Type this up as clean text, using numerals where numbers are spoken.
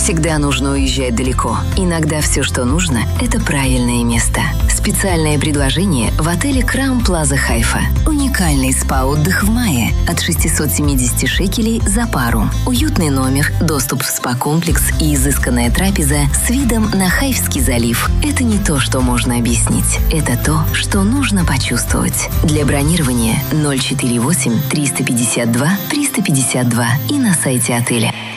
всегда нужно уезжать далеко. Иногда все, что нужно, это правильное место. Специальное предложение в отеле Crown Plaza Хайфа. Уникальный спа-отдых в мае от 670 шекелей за пару. Уютный номер, доступ в спа-комплекс и изысканная трапеза с видом на Хайфский залив. Это не то, что можно объяснить. Это то, что нужно почувствовать. Для бронирования 048 352 352 и на сайте отеля.